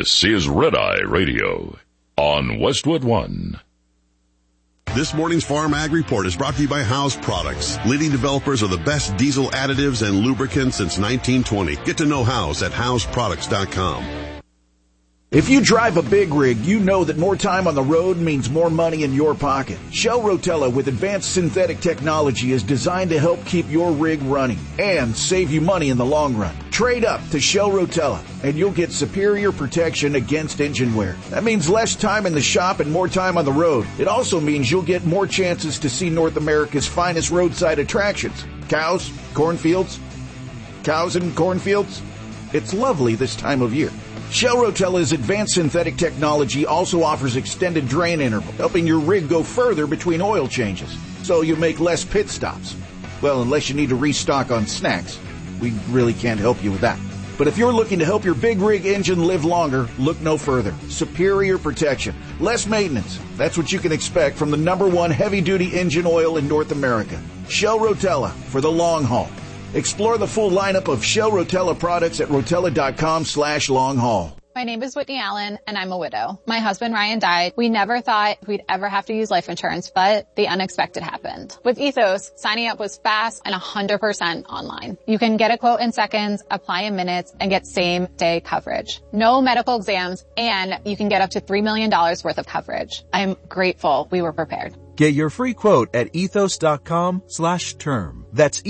This is Red Eye Radio on Westwood One. This morning's Farm Ag Report is brought to you by House Products, leading developers of the best diesel additives and lubricants since 1920. Get to know House at houseproducts.com. If you drive a big rig, you know that more time on the road means more money in your pocket. Shell Rotella with advanced synthetic technology is designed to help keep your rig running and save you money in the long run. Trade up to Shell Rotella and you'll get superior protection against engine wear. That means less time in the shop and more time on the road. It also means you'll get more chances to see North America's finest roadside attractions. Cows, cornfields, cows and cornfields. It's lovely this time of year. Shell Rotella's advanced synthetic technology also offers extended drain interval, helping your rig go further between oil changes, so you make less pit stops. Well, unless you need to restock on snacks, we really can't help you with that. But if you're looking to help your big rig engine live longer, look no further. Superior protection, less maintenance. That's what you can expect from the #1 heavy-duty engine oil in North America. Shell Rotella for the long haul. Explore the full lineup of Shell Rotella products at rotella.com/long haul. My name is Whitney Allen, and I'm a widow. My husband Ryan died. We never thought we'd ever have to use life insurance, but the unexpected happened. With Ethos, signing up was fast and 100% online. You can get a quote in seconds, apply in minutes, and get same-day coverage. No medical exams, and you can get up to $3 million worth of coverage. I'm grateful we were prepared. Get your free quote at ethos.com/term. That's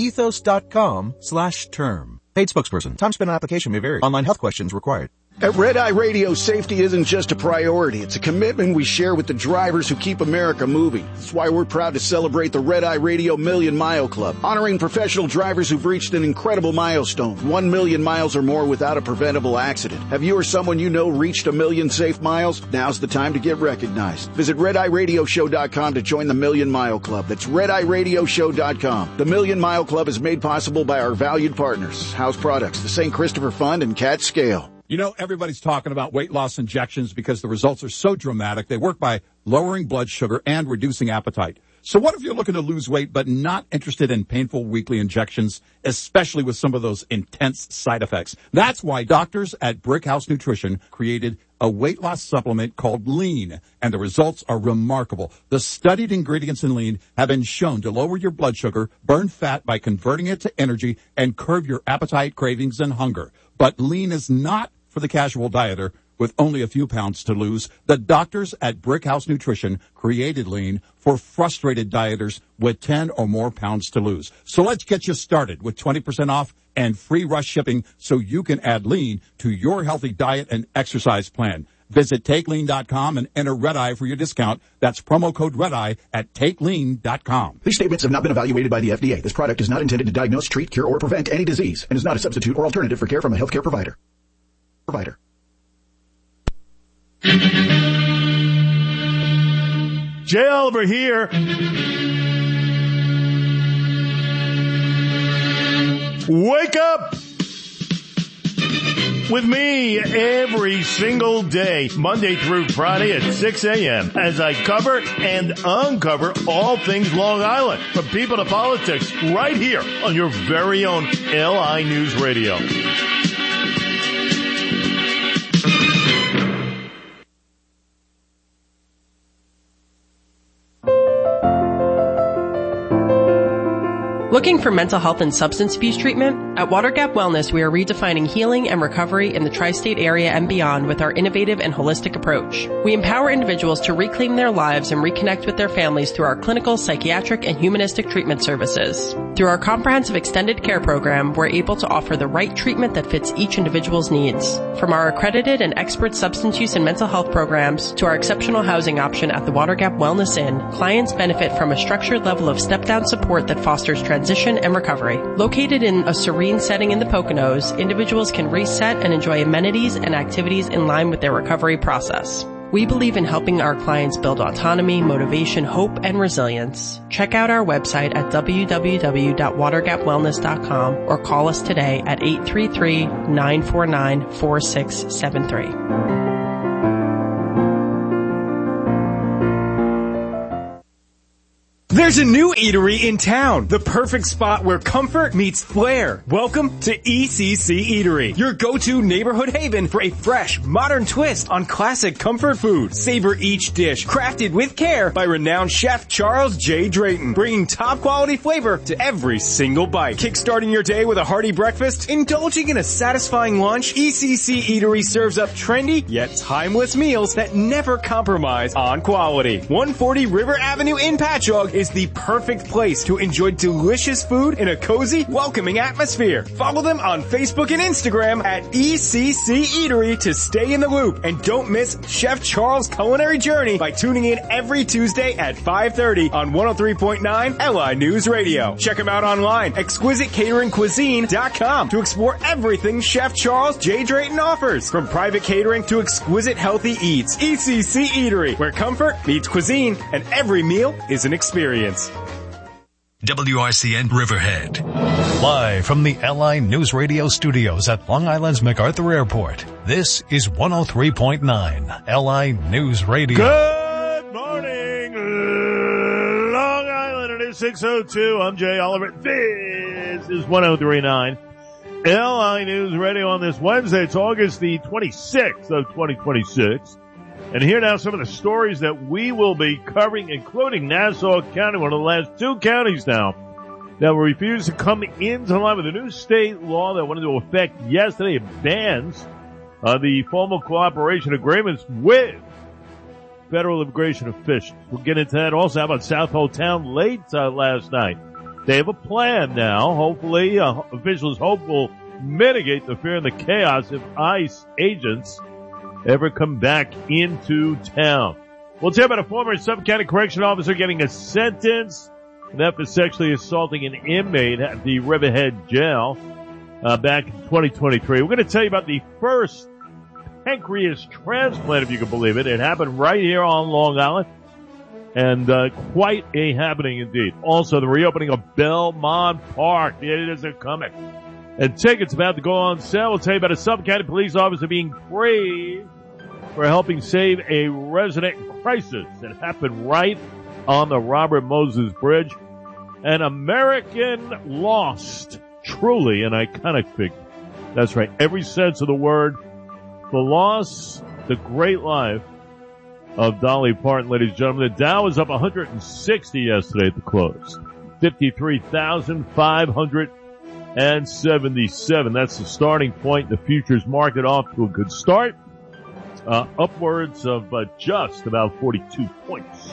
ethos.com/term. Paid spokesperson. Time spent on application may vary. Online health questions required. At Red Eye Radio, safety isn't just a priority. It's a commitment we share with the drivers who keep America moving. That's why we're proud to celebrate the Red Eye Radio Million Mile Club, honoring professional drivers who've reached an incredible milestone, 1 million miles or more without a preventable accident. Have you or someone you know reached 1 million safe miles? Now's the time to get recognized. Visit RedEyeRadioShow.com to join the Million Mile Club. That's RedEyeRadioShow.com. The Million Mile Club is made possible by our valued partners, House Products, the St. Christopher Fund, and Cat Scale. You know, everybody's talking about weight loss injections because the results are so dramatic. They work by lowering blood sugar and reducing appetite. So what if you're looking to lose weight but not interested in painful weekly injections, especially with some of those intense side effects? That's why doctors at Brickhouse Nutrition created a weight loss supplement called Lean, and the results are remarkable. The studied ingredients in Lean have been shown to lower your blood sugar, burn fat by converting it to energy, and curb your appetite, cravings, and hunger. But Lean is not for the casual dieter with only a few pounds to lose. The doctors at Brickhouse Nutrition created Lean for frustrated dieters with 10 or more pounds to lose. So let's get you started with 20% off and free rush shipping so you can add Lean to your healthy diet and exercise plan. Visit TakeLean.com and enter Red Eye for your discount. That's promo code Red Eye at TakeLean.com. These statements have not been evaluated by the FDA. This product is not intended to diagnose, treat, cure, or prevent any disease and is not a substitute or alternative for care from a healthcare provider. Jay Oliver here. Wake up with me every single day, Monday through Friday at 6 a.m. as I cover and uncover all things Long Island, from people to politics, right here on your very own LI News Radio. Looking for mental health and substance abuse treatment? At Water Gap Wellness, we are redefining healing and recovery in the tri-state area and beyond with our innovative and holistic approach. We empower individuals to reclaim their lives and reconnect with their families through our clinical, psychiatric, and humanistic treatment services. Through our comprehensive extended care program, we're able to offer the right treatment that fits each individual's needs. From our accredited and expert substance use and mental health programs to our exceptional housing option at the Water Gap Wellness Inn, clients benefit from a structured level of step-down support that fosters transition and recovery. Located in a serene setting in the Poconos, individuals can reset and enjoy amenities and activities in line with their recovery process. We believe in helping our clients build autonomy, motivation, hope, and resilience. Check out our website at www.watergapwellness.com or call us today at 833-949-4673. There's a new eatery in town, the perfect spot where comfort meets flair. Welcome to ECC Eatery, your go-to neighborhood haven for a fresh, modern twist on classic comfort food. Savor each dish, crafted with care by renowned chef Charles J. Drayton, bringing top quality flavor to every single bite. Kickstarting your day with a hearty breakfast, indulging in a satisfying lunch, ECC Eatery serves up trendy yet timeless meals that never compromise on quality. 140 River Avenue in Patchogue is the perfect place to enjoy delicious food in a cozy, welcoming atmosphere. Follow them on Facebook and Instagram at ECC Eatery to stay in the loop. And don't miss Chef Charles' culinary journey by tuning in every Tuesday at 5:30 on 103.9 LI News Radio. Check them out online, exquisitecateringcuisine.com, to explore everything Chef Charles J. Drayton offers, from private catering to exquisite healthy eats. ECC Eatery, where comfort meets cuisine and every meal is an experience. WRCN Riverhead. Live from the LI News Radio studios at Long Island's MacArthur Airport, this is 103.9 LI News Radio. Good morning, Long Island. It is 6:02. I'm Jay Oliver. This is 103.9 LI News Radio on this Wednesday. It's August the 26th of 2026. And here now some of the stories that we will be covering, including Nassau County, one of the last two counties now that will refuse to come into line with a new state law that went into effect yesterday. It bans the formal cooperation agreements with federal immigration officials. We'll get into that. Also, how about Southold Town late last night? They have a plan now. Hopefully, officials hope will mitigate the fear and the chaos if ICE agents ever come back into town. We'll tell you about a former Suffolk County Correction officer getting a sentence for sexually assaulting an inmate at the Riverhead Jail back in 2023. We're going to tell you about the first pancreas transplant, if you can believe it. It happened right here on Long Island, and quite a happening indeed. Also, the reopening of Belmont Park. The editors are coming. And tickets about to go on sale. We'll tell you about a Suffolk County police officer being praised for helping save a resident in crisis. It happened right on the Robert Moses Bridge. An American lost, truly an iconic figure. That's right, every sense of the word. The loss, the great life of Dolly Parton, ladies and gentlemen. The Dow was up 160 yesterday at the close. 53,577. That's the starting point. The futures market off to a good start. Upwards of just about 42 points.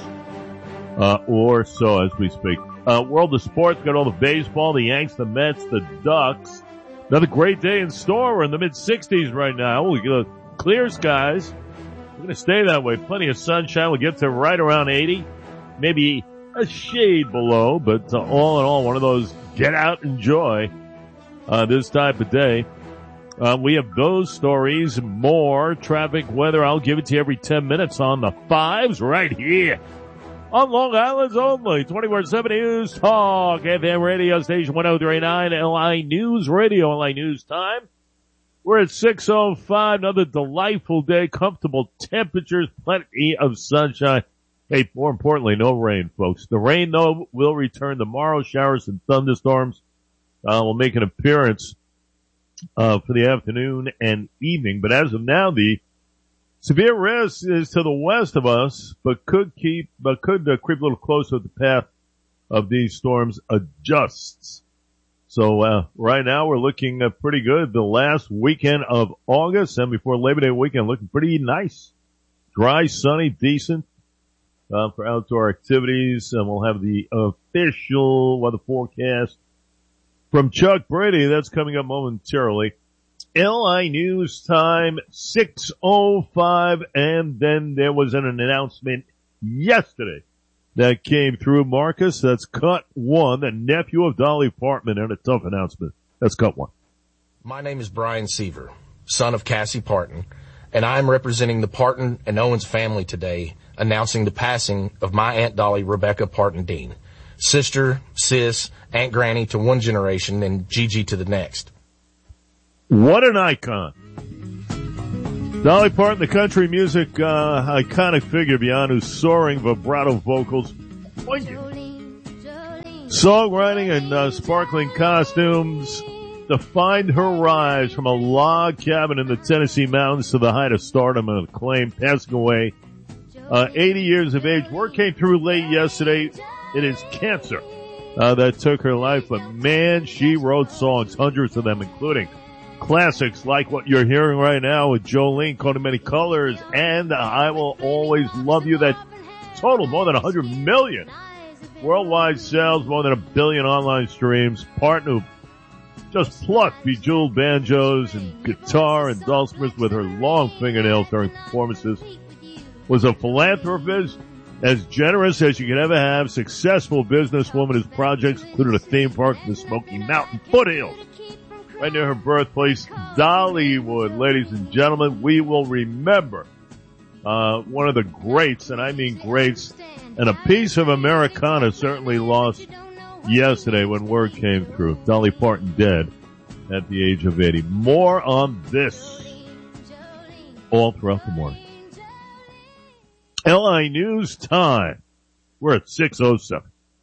Or so as we speak. World of sports, got all the baseball, the Yanks, the Mets, the Ducks. Another great day in store. We're in the mid-60s right now. We got clear skies. We're going to stay that way. Plenty of sunshine. We'll get to right around 80. Maybe a shade below, but all in all, one of those get out, enjoy this type of day. We have those stories, more traffic, weather. I'll give it to you every 10 minutes on the fives right here on Long Island's only 24/7 News Talk FM radio station 103.9 LI News Radio, LI News Time. We're at 6:05. Another delightful day, comfortable temperatures, plenty of sunshine. Hey, more importantly, no rain, folks. The rain, though, will return tomorrow. Showers and thunderstorms will make an appearance for the afternoon and evening. But as of now, the severe risk is to the west of us, but could creep a little closer to the path of these storms adjusts. So right now we're looking pretty good. The last weekend of August and before Labor Day weekend looking pretty nice. Dry, sunny, decent for outdoor activities. And we'll have the official weather forecast from Chuck Brady. That's coming up momentarily. LI News Time, 6:05, and then there was an announcement yesterday that came through. Marcus, that's cut one, the nephew of Dolly Parton, and a tough announcement. That's cut one. My name is Brian Seaver, son of Cassie Parton, and I am representing the Parton and Owens family today, announcing the passing of my Aunt Dolly, Rebecca Parton Dean, sister, sis, Aunt Granny to one generation, and Gigi to the next. What an icon. Dolly Parton, the country music iconic figure beyond whose soaring vibrato vocals, poignant Songwriting and sparkling costumes defined her rise from a log cabin in the Tennessee mountains to the height of stardom and acclaim, passing away 80 years of age. Word came through late yesterday. It is cancer that took her life, but man, she wrote songs, hundreds of them, including classics like what you're hearing right now with Jolene, Coat of Many Colors, and I Will Always Love You, that totaled more than 100 million worldwide sales, more than 1 billion online streams. Partner just plucked bejeweled banjos and guitar and dulcimers with her long fingernails during performances. Was a philanthropist, as generous as you could ever have, successful businesswoman whose projects included a theme park in the Smoky Mountain foothills, right near her birthplace, Dollywood. Ladies and gentlemen, we will remember one of the greats, and I mean greats, and a piece of Americana certainly lost yesterday when word came through. Dolly Parton dead at the age of 80. More on this all throughout the morning. LI News time. We're at 6:07.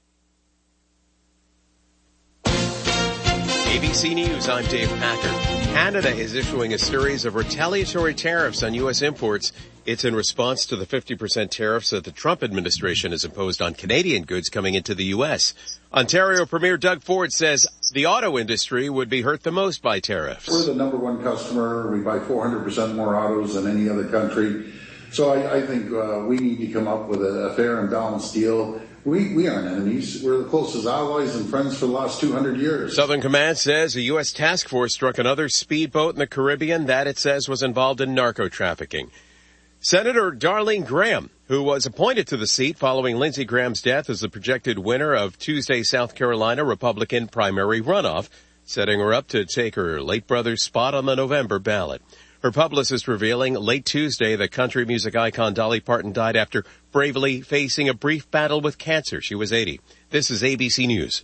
ABC News, I'm Dave Packer. Canada is issuing a series of retaliatory tariffs on U.S. imports. It's in response to the 50% tariffs that the Trump administration has imposed on Canadian goods coming into the U.S. Ontario Premier Doug Ford says the auto industry would be hurt the most by tariffs. We're the number one customer. We buy 400% more autos than any other country. So I think we need to come up with a fair and balanced deal. We aren't enemies. We're the closest allies and friends for the last 200 years. Southern Command says a U.S. task force struck another speedboat in the Caribbean that it says was involved in narco trafficking. Senator Darlene Graham, who was appointed to the seat following Lindsey Graham's death, is the projected winner of Tuesday's South Carolina Republican primary runoff, setting her up to take her late brother's spot on the November ballot. Her publicist revealing late Tuesday that country music icon Dolly Parton died after bravely facing a brief battle with cancer. She was 80. This is ABC News.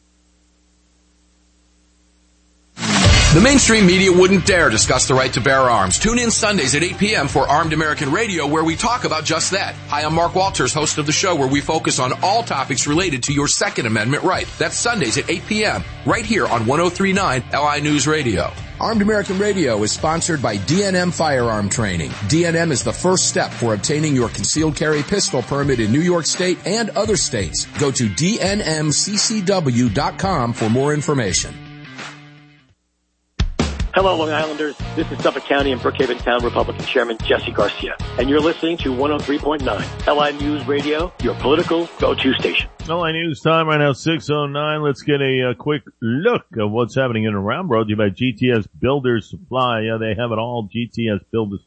The mainstream media wouldn't dare discuss the right to bear arms. Tune in Sundays at 8 p.m. for Armed American Radio, where we talk about just that. Hi, I'm Mark Walters, host of the show, where we focus on all topics related to your Second Amendment right. That's Sundays at 8 p.m. right here on 103.9 LI News Radio. Armed American Radio is sponsored by DNM Firearm Training. DNM is the first step for obtaining your concealed carry pistol permit in New York State and other states. Go to dnmccw.com for more information. Hello, Long Islanders. This is Suffolk County and Brookhaven Town Republican Chairman Jesse Garcia, and you're listening to 103.9 LI News Radio, your political go-to station. LI News time right now, 6:09. Let's get a quick look at what's happening in and around. Brought to you by GTS Builders Supply. Yeah, they have it all. GTS Builders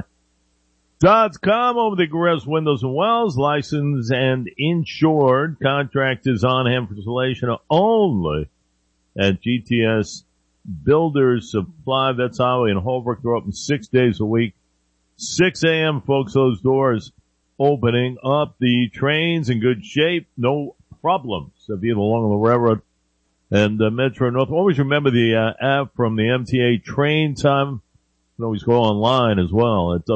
Supply.com. Over the Grills, Windows and Wells, licensed and insured. Contract is on hand for installation only at GTS Builders Supply. That's Highway in Holbrook. They're open 6 days a week. 6 a.m., folks, those doors opening up. The train's in good shape. No problems. If you're along the railroad and Metro North. Always remember the app from the MTA Train Time. You can always go online as well at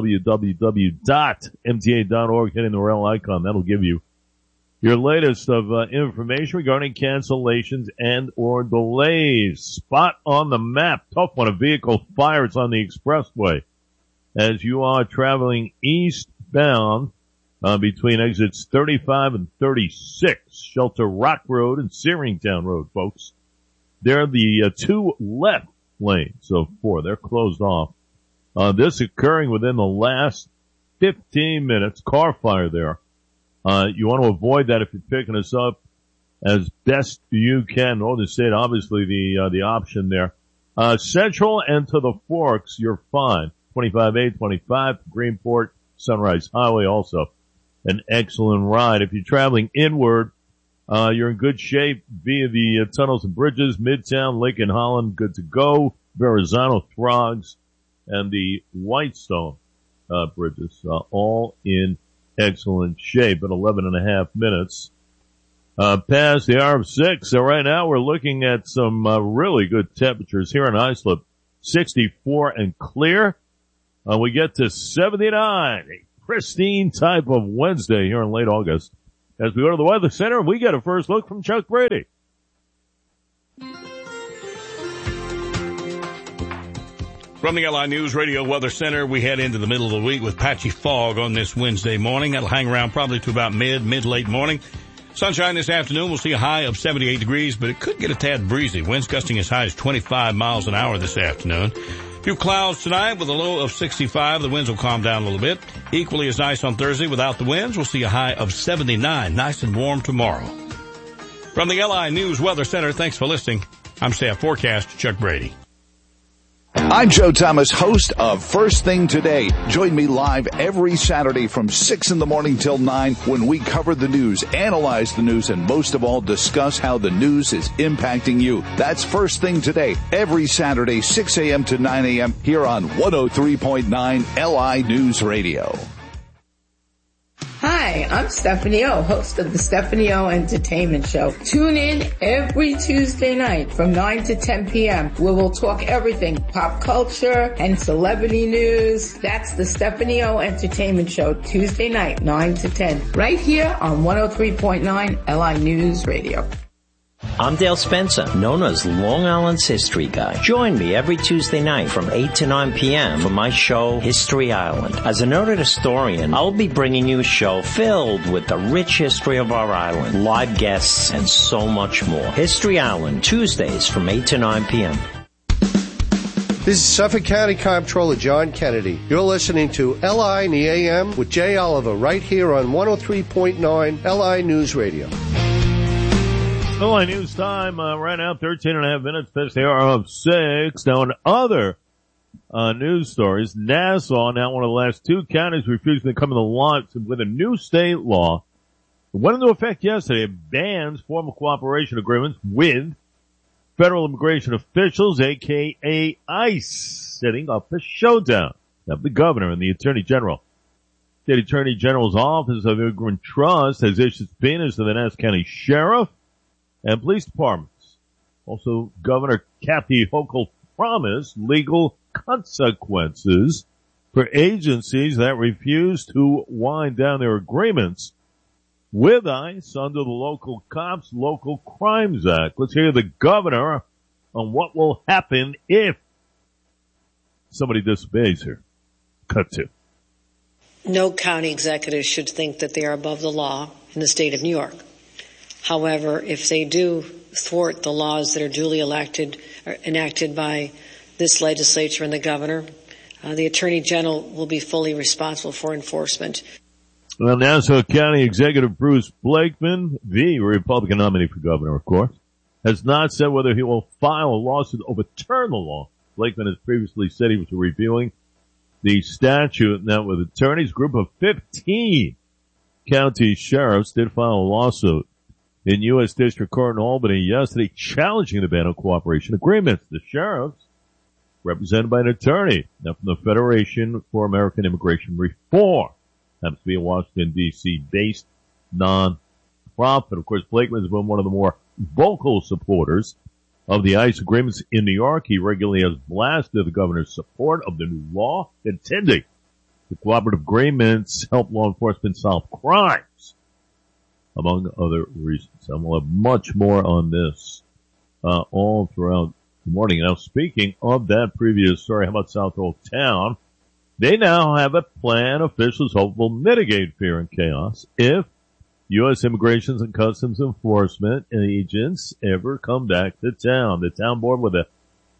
www.mta.org, hitting the rail icon. That'll give you your latest of information regarding cancellations and or delays. Spot on the map. Tough when a vehicle fires on the expressway as you are traveling eastbound between exits 35 and 36. Shelter Rock Road and Searingtown Road, folks. They're the two left lanes of 4. They're closed off. This occurring within the last 15 minutes. Car fire there. You want to avoid that if you're picking us up as best you can. Northern State, obviously the option there. Central and to the Forks, you're fine. 25A, 25, Greenport, Sunrise Highway also. An excellent ride. If you're traveling inward, you're in good shape via the tunnels and bridges. Midtown, Lincoln, Holland, good to go. Verrazano, Throgs, and the Whitestone, bridges, all in excellent shape at 11 and a half minutes past the hour of 6. So right now we're looking at some really good temperatures here in Islip. 64 and clear. We get to 79. A pristine type of Wednesday here in late August. as we go to the Weather Center, we get a first look from Chuck Brady. From the LI News Radio Weather Center, we head into the middle of the week with patchy fog on this Wednesday morning. That'll hang around probably to about mid-late morning. Sunshine this afternoon. We'll see a high of 78 degrees, but it could get a tad breezy. Winds gusting as high as 25 miles an hour this afternoon. A few clouds tonight with a low of 65. The winds will calm down a little bit. Equally as nice on Thursday without the winds. We'll see a high of 79. Nice and warm tomorrow. From the LI News Weather Center, thanks for listening. I'm Staff Forecast Chuck Brady. I'm Joe Thomas, host of First Thing Today. Join me live every Saturday from 6 in the morning till 9 when we cover the news, analyze the news, and most of all, discuss how the news is impacting you. That's First Thing Today, every Saturday, 6 a.m. to 9 a.m. here on 103.9 LI News Radio. Hi, I'm Stephanie O, host of the Stephanie O Entertainment Show. Tune in every Tuesday night from 9 to 10 p.m. where we'll talk everything pop culture and celebrity news. That's the Stephanie O Entertainment Show, Tuesday night, 9 to 10, right here on 103.9 LI News Radio. I'm Dale Spencer, known as Long Island's History Guy. Join me every Tuesday night from 8 to 9 p.m. for my show, History Island. As a noted historian, I'll be bringing you a show filled with the rich history of our island, live guests, and so much more. History Island, Tuesdays from 8 to 9 p.m. This is Suffolk County Comptroller John Kennedy. You're listening to LI in the AM with Jay Oliver right here on 103.9 LI News Radio. LI News time, right now, 13 and a half minutes, past the hour of 6. Now, in other news stories, Nassau, now one of the last two counties refusing to come in the line with a new state law. It went into effect yesterday. It bans formal cooperation agreements with federal immigration officials, a.k.a. ICE, setting up a showdown of the governor and the attorney general. State Attorney General's Office of Immigrant Trust has issued subpoenas to the Nassau County Sheriff and police departments. Also, Governor Kathy Hochul promised legal consequences for agencies that refuse to wind down their agreements with ICE under the Local Cops Local Crimes Act. Let's hear the governor on what will happen if somebody disobeys here. Cut to. No county executive should think that they are above the law in the state of New York. However, if they do thwart the laws that are duly enacted by this legislature and the governor, the Attorney General will be fully responsible for enforcement. Well, Nassau County Executive Bruce Blakeman, the Republican nominee for governor, of course, has not said whether he will file a lawsuit to overturn the law. Blakeman has previously said he was reviewing the statute. Now, with attorneys, group of 15 county sheriffs did file a lawsuit in U.S. District Court in Albany yesterday, challenging the ban on cooperation agreements. The sheriffs, represented by an attorney, now from the Federation for American Immigration Reform, happens to be a Washington, D.C. based non-profit. Of course, Blakeman has been one of the more vocal supporters of the ICE agreements in New York. He regularly has blasted the governor's support of the new law, intending the cooperative agreements help law enforcement solve crimes, among other reasons. And we'll have much more on this all throughout the morning. Now, speaking of that previous story, how about South Old Town? They now have a plan officials hope will mitigate fear and chaos if U.S. Immigration and Customs Enforcement agents ever come back to town. The town board with a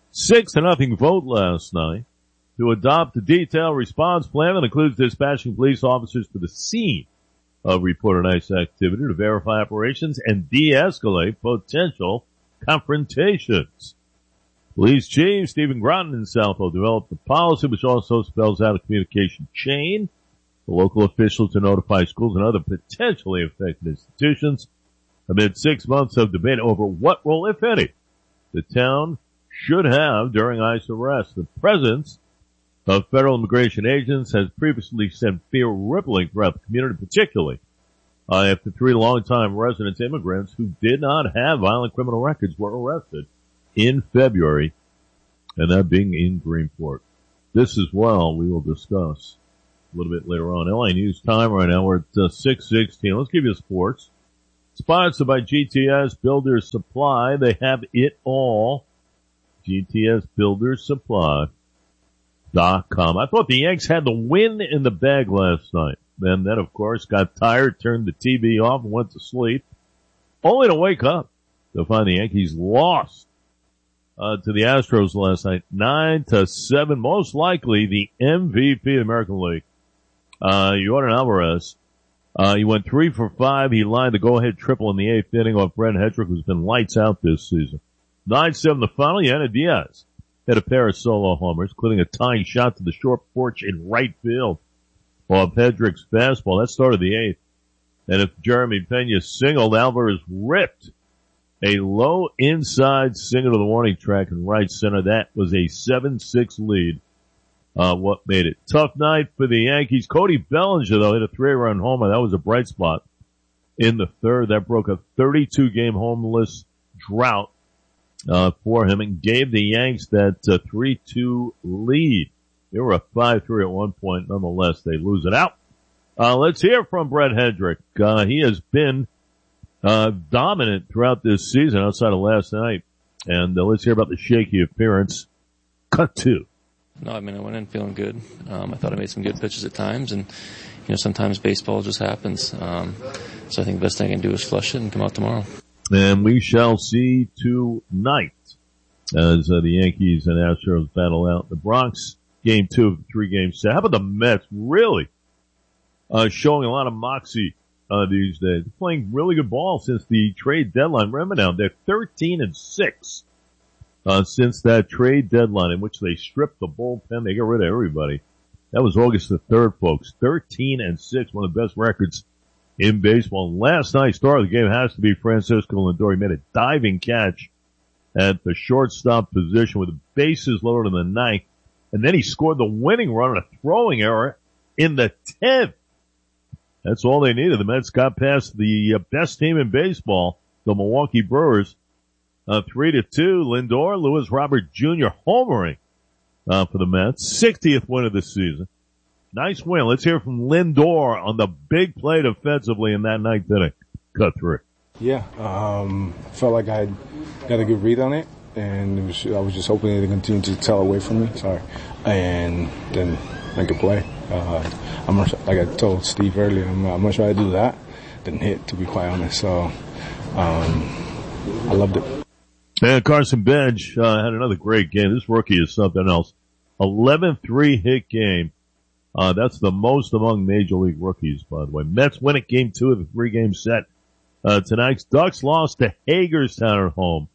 6-0 vote last night to adopt a detailed response plan that includes dispatching police officers to the scene of reported ICE activity to verify operations and de-escalate potential confrontations. Police Chief Stephen Groton in Southfield developed a policy which also spells out a communication chain for local officials to notify schools and other potentially affected institutions amid 6 months of debate over what role, if any, the town should have during ICE arrests. The presence of federal immigration agents has previously sent fear rippling throughout the community, particularly after 3 longtime resident immigrants who did not have violent criminal records were arrested in February, and that being in Greenport. This as well we will discuss a little bit later on. LA News time right now. We're at 6:16. Let's give you sports. Sponsored by GTS Builders Supply. They have it all. GTS Builders Supply.com. I thought the Yanks had the win in the bag last night. And then, of course, got tired, turned the TV off, and went to sleep. Only to wake up to find the Yankees lost to the Astros last night, 9-7. Most likely the MVP of the American League, Yordan Alvarez. He went 3 for 5. He lined the go-ahead triple in the 8th inning off Brent Hedrick, who's been lights out this season. 9-7 the final. Yana Diaz had a pair of solo homers, including a tying shot to the short porch in right field off Hedrick's fastball. That started the 8th. And if Jeremy Pena singled, Alvarez ripped a low inside single to the warning track in right center. That was a 7-6 lead. What made it? Tough night for the Yankees. Cody Bellinger, though, hit a 3-run homer. That was a bright spot in the 3rd. That broke a 32-game homeless drought for him and gave the Yanks that 3-2 lead. They were up 5-3 at one point. Nonetheless, they lose it out. Let's hear from Brent Hedrick. He has been dominant throughout this season outside of last night. And let's hear about the shaky appearance. Cut 2. No, I mean, I went in feeling good. I thought I made some good pitches at times, and, sometimes baseball just happens. So I think the best thing I can do is flush it and come out tomorrow. And we shall see tonight as the Yankees and Astros battle out the Bronx. Game 2 of the 3-game set. How about the Mets? Really showing a lot of moxie these days. They're playing really good ball since the trade deadline. Remember now, they're 13-6 since that trade deadline in which they stripped the bullpen. They got rid of everybody. That was August the 3rd, folks. 13-6, one of the best records in baseball. And last night, star of the game has to be Francisco Lindor. He made a diving catch at the shortstop position with the bases loaded in the 9th. And then he scored the winning run on a throwing error in the 10th. That's all they needed. The Mets got past the best team in baseball, the Milwaukee Brewers, 3-2. Lindor, Luis Robert Jr. homering for the Mets. 60th win of the season. Nice win. Let's hear from Lindor on the big play defensively in that 9th inning. Cut 3. Yeah, felt like I got a good read on it. And I was just hoping they continue to tell away from me. And then make a play. Like I told Steve earlier, I'm much rather do that than hit, to be quite honest. So, I loved it. And Carson Bench had another great game. This rookie is something else. 11 3-hit game. That's the most among Major League rookies, by the way. Mets win at Game 2 of the 3-game set. Tonight's Ducks lost to Hagerstown at home.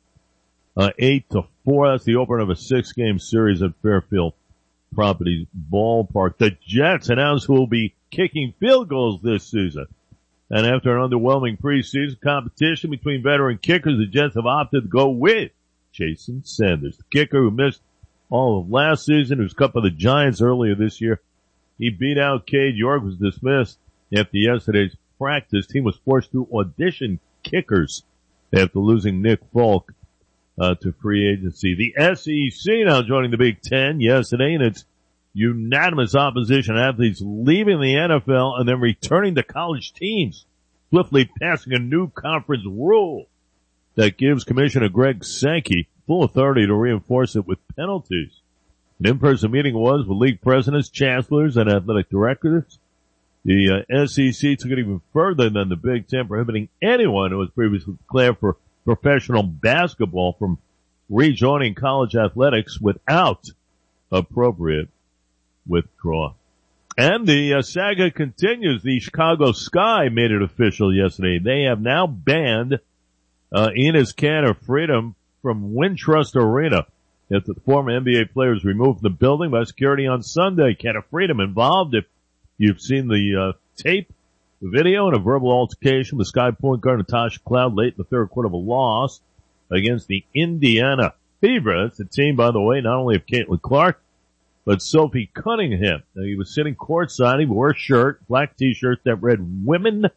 8-4. That's the opener of a 6-game series at Fairfield Properties Ballpark. The Jets announced who will be kicking field goals this season. And after an underwhelming preseason competition between veteran kickers, the Jets have opted to go with Jason Sanders, the kicker who missed all of last season, who's cut by the Giants earlier this year. He beat out Cade York, was dismissed after yesterday's practice. Team was forced to audition kickers after losing Nick Folk to free agency. The SEC now joining the Big Ten yesterday, and it's unanimous opposition. Athletes leaving the NFL and then returning to college teams, swiftly passing a new conference rule that gives Commissioner Greg Sankey full authority to reinforce it with penalties. An in-person meeting was with league presidents, chancellors, and athletic directors. The SEC took it even further than the Big Ten, prohibiting anyone who was previously declared for professional basketball from rejoining college athletics without appropriate withdrawal. And the saga continues. The Chicago Sky made it official yesterday. They have now banned Enes Kanter Freedom from Wintrust Arena after the former NBA players removed from the building by security on Sunday. Kanter Freedom involved, if you've seen the tape, the video, and a verbal altercation with Sky point guard Natasha Cloud late in the 3rd quarter of a loss against the Indiana Fever. That's the team, by the way, not only of Caitlin Clark, but Sophie Cunningham. Now, he was sitting courtside. He wore a shirt, black t-shirt that read Woman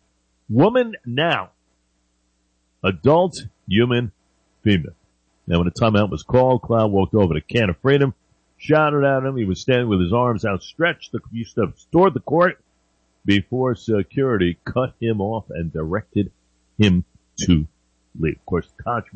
Now. Adult, human, female. Now, when the timeout was called, Cloud walked over to Kanter Freedom, shouted at him. He was standing with his arms outstretched a few steps toward the court before security cut him off and directed him to leave. Of course, Koch